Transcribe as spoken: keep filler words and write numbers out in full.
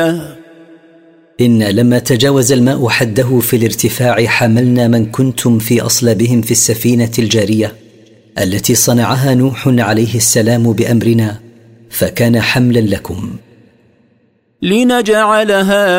إن لما تجاوز الماء حده في الارتفاع حملنا من كنتم في أصلابهم في السفينة الجارية التي صنعها نوح عليه السلام بأمرنا، فكان حملا لكم لنجعلها